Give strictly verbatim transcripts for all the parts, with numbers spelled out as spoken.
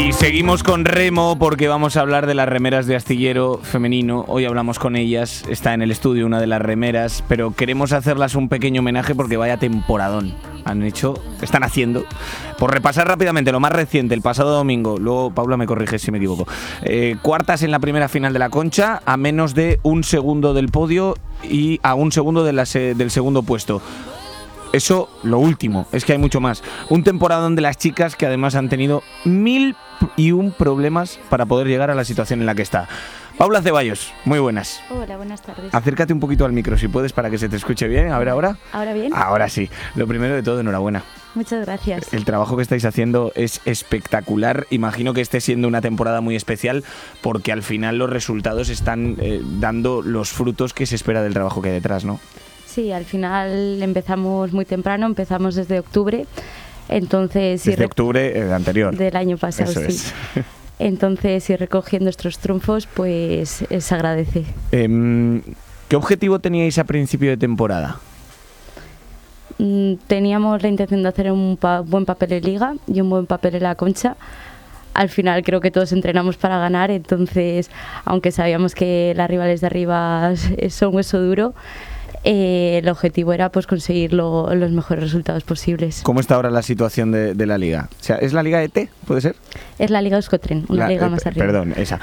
Y seguimos con remo porque vamos a hablar de las remeras de astillero femenino. Hoy hablamos con ellas, está en el estudio una de las remeras, pero queremos hacerlas un pequeño homenaje porque vaya temporadón han hecho, están haciendo. Por repasar rápidamente lo más reciente, el pasado domingo, luego Paula me corrige si me equivoco, eh, cuartas en la primera final de la Concha, a menos de un segundo del podio y a un segundo de la se- del segundo puesto. Eso, lo último, es que hay mucho más. Un temporadón de las chicas que además han tenido mil y un problemas para poder llegar a la situación en la que está. Paula Ceballos, muy buenas. Hola, buenas tardes. Acércate un poquito al micro si puedes para que se te escuche bien. A ver, ahora. ¿Ahora bien? Ahora sí. Lo primero de todo, enhorabuena. Muchas gracias. El trabajo que estáis haciendo es espectacular. Imagino que esté siendo una temporada muy especial porque al final los resultados están eh, dando los frutos que se espera del trabajo que hay detrás, ¿no? Sí, al final empezamos muy temprano, empezamos desde octubre, entonces... Desde ir octubre eh, anterior. Del año pasado, Eso sí. es. Entonces, ir recogiendo estos triunfos, pues eh, se agradece. Eh, ¿Qué objetivo teníais a principio de temporada? Mm, Teníamos la intención de hacer un pa- buen papel en Liga y un buen papel en la Concha. Al final creo que todos entrenamos para ganar, entonces, aunque sabíamos que las rivales de arriba son hueso duro, eh, el objetivo era pues conseguir lo- los mejores resultados posibles. ¿Cómo está ahora la situación de, de la liga? O sea, ¿es la liga E T? ¿Puede ser? Es la Liga Euskotren, una La- liga eh, más arriba. Perdón, esa.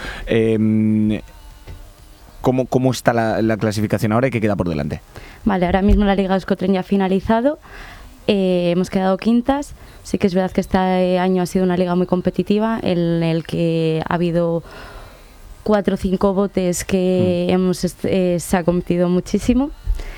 Eh, ¿cómo, ¿Cómo está la, la clasificación ahora y qué queda por delante? Vale, ahora mismo la Liga Euskotren ya ha finalizado, eh, hemos quedado quintas. Sí que es verdad que este año ha sido una liga muy competitiva en el que ha habido cuatro o cinco botes que Mm. hemos est- eh, se ha competido muchísimo,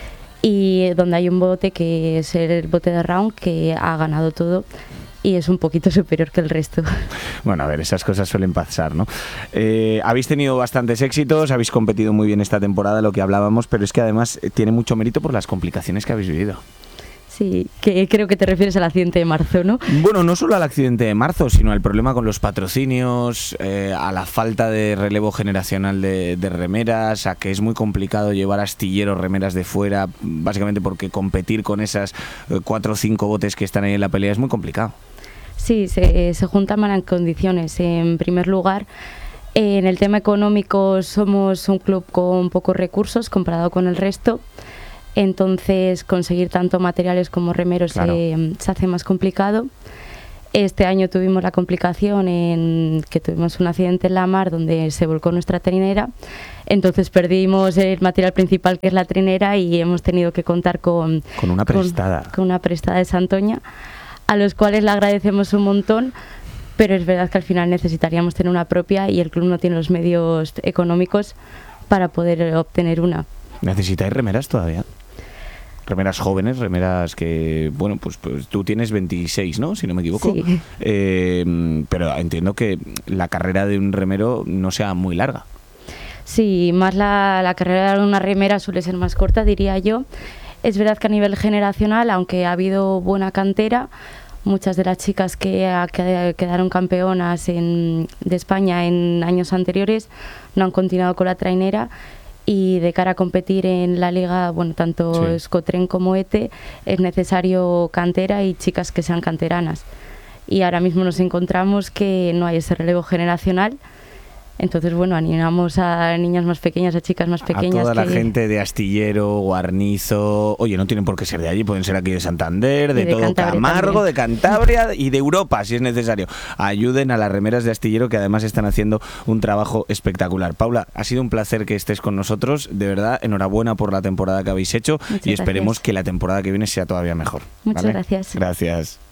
y donde hay un bote que es el bote de round que ha ganado todo y es un poquito superior que el resto. Bueno, a ver, esas cosas suelen pasar, ¿no? Eh, habéis tenido bastantes éxitos, habéis competido muy bien esta temporada, lo que hablábamos, pero es que además eh, tiene mucho mérito por las complicaciones que habéis vivido. Sí, que creo que te refieres al accidente de marzo, ¿no? Bueno, no solo al accidente de marzo, sino al problema con los patrocinios, eh, a la falta de relevo generacional de, de remeras, a que es muy complicado llevar astilleros remeras de fuera, básicamente porque competir con esas eh, cuatro o cinco botes que están ahí en la pelea es muy complicado. Sí, se, se juntan malas condiciones. En primer lugar, eh, en el tema económico somos un club con pocos recursos comparado con el resto. Entonces, conseguir tanto materiales como remeros Claro. eh, se hace más complicado. Este año tuvimos la complicación en que tuvimos un accidente en la mar donde se volcó nuestra trinera. Entonces perdimos el material principal, que es la trinera, y hemos tenido que contar con, Con una prestada. con, con una prestada de Santoña, a los cuales le agradecemos un montón. Pero es verdad que al final necesitaríamos tener una propia y el club no tiene los medios económicos para poder obtener una. ¿Necesitáis remeras todavía? Remeras jóvenes, remeras que, bueno, pues, pues tú tienes veintiséis, ¿no? Si no me equivoco. Sí. Eh, pero entiendo que la carrera de un remero no sea muy larga. Sí, más la, la carrera de una remera suele ser más corta, diría yo. Es verdad que a nivel generacional, aunque ha habido buena cantera, muchas de las chicas que, a- que quedaron campeonas en- de España en años anteriores no han continuado con la trainera. Y de cara a competir en la liga, bueno, tanto Sí. Euskotren como E T E, es necesario cantera y chicas que sean canteranas. Y ahora mismo nos encontramos que no hay ese relevo generacional. Entonces, bueno, animamos a niñas más pequeñas, a chicas más pequeñas. A toda la que- gente de Astillero, Guarnizo, oye, no tienen por qué ser de allí, pueden ser aquí de Santander, de, Y de todo Cantabria Camargo, también. de Cantabria y de Europa, si es necesario. Ayuden a las remeras de Astillero, que además están haciendo un trabajo espectacular. Paula, ha sido un placer que estés con nosotros, de verdad, enhorabuena por la temporada que habéis hecho. Muchas y esperemos gracias. que la temporada que viene sea todavía mejor. Muchas ¿vale? gracias. Gracias.